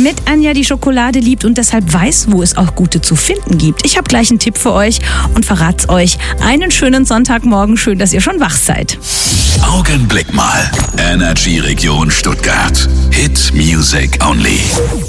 Annette Anja die Schokolade liebt und deshalb weiß, wo es auch gute zu finden gibt. Ich habe gleich einen Tipp für euch und verrat's euch. Einen schönen Sonntagmorgen, schön, dass ihr schon wach seid. Augenblick mal. Energy Region Stuttgart. Hit Music Only.